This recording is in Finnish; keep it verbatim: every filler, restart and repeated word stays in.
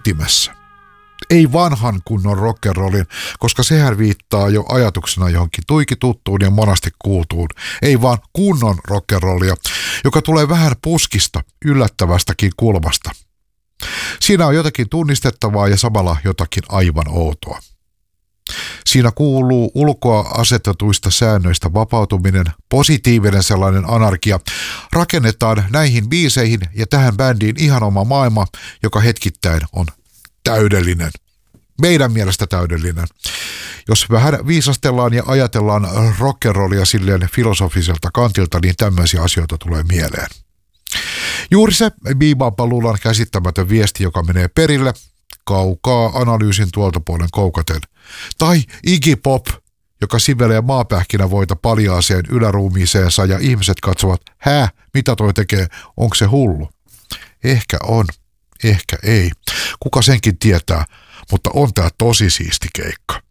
ytimessä. Ei vanhan kunnon rock'n'rollin, koska sehän viittaa jo ajatuksena johonkin tuiki tuttuun ja monasti kuultuun. Ei vaan kunnon rock'n'rollia, joka tulee vähän puskista, yllättävästäkin kulmasta. Siinä on jotakin tunnistettavaa ja samalla jotakin aivan outoa. Siinä kuuluu ulkoa asetetuista säännöistä vapautuminen, positiivinen sellainen anarkia. Rakennetaan näihin biiseihin ja tähän bändiin ihan oma maailma, joka hetkittäin on täydellinen. Meidän mielestä täydellinen. Jos vähän viisastellaan ja ajatellaan rock'n'rollia silleen filosofiselta kantilta, niin tämmöisiä asioita tulee mieleen. Juuri se Bebop-luulan käsittämätön viesti, joka menee perille, kaukaa analyysin tuolta puolen koukaten. Tai Iggy Pop, joka sivelee maapähkinävoita paljaaseen yläruumiiseensa ja ihmiset katsovat, hää, mitä toi tekee, onko se hullu? Ehkä on, ehkä ei. Kuka senkin tietää, mutta on tää tosi siisti keikka.